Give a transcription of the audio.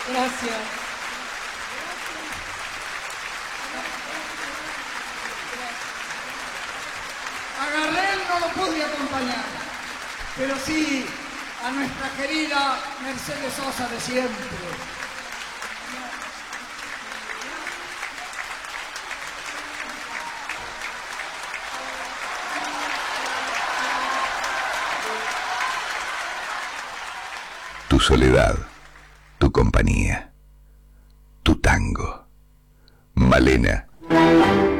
Gracias. A Gardel no lo pude acompañar, pero sí a nuestra querida Mercedes Sosa de siempre. Tu soledad, tu compañía, tu tango. Malena.